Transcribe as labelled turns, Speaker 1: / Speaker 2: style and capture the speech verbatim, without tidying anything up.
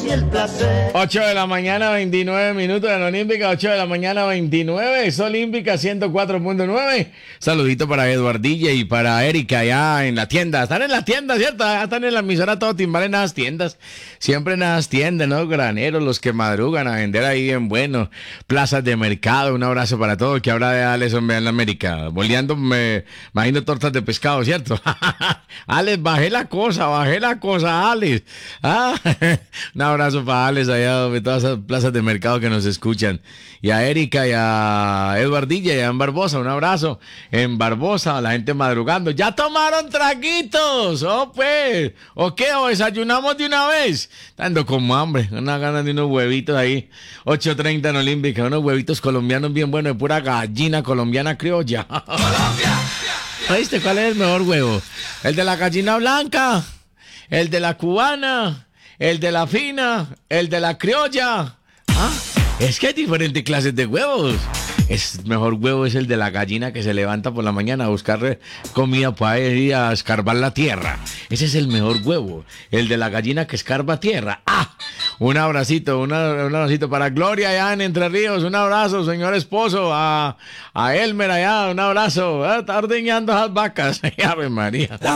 Speaker 1: y el placer.
Speaker 2: ocho de la mañana, veintinueve minutos en Olímpica, ocho de la mañana, veintinueve, es Olímpica ciento cuatro punto nueve. Saludito para Eduardilla y para Erika allá en la tienda. Están en la tienda, ¿cierto? Ya están en la emisora todo timbal en las tiendas. Siempre en las tiendas, ¿no? Graneros, los que madrugan a vender ahí bien bueno. Plazas de mercado, un abrazo para todos. Que habla de Alex, hombre, en la América. Boleando, me imagino tortas de pescado, ¿cierto? Alex, bajé la cosa, bajé la cosa, Alex. Ah, un abrazo para Alex allá de todas esas plazas de mercado que nos escuchan. Y a Erika y a Eduardilla y a en Barbosa, un abrazo. En Barbosa, la gente madrugando. ¿Ya tomaron traguitos? ¿O pues? ¿O qué? ¿O desayunamos de una vez? Dando como hambre, una ganas de unos huevitos ahí. ocho treinta en Olímpica, unos huevitos colombianos bien buenos, de pura gallina colombiana criolla. Colombia. ¿Oíste cuál es el mejor huevo? El de la gallina blanca, el de la cubana, el de la fina, el de la criolla. Ah, es que hay diferentes clases de huevos. Es mejor huevo es el de la gallina que se levanta por la mañana a buscar comida para ir a escarbar la tierra. Ese es el mejor huevo. El de la gallina que escarba tierra. ¡Ah! Un abracito, una, un abracito para Gloria allá en Entre Ríos. Un abrazo, señor esposo. A, a Elmer allá, un abrazo. Ah, está ordeñando esas vacas. Ave María.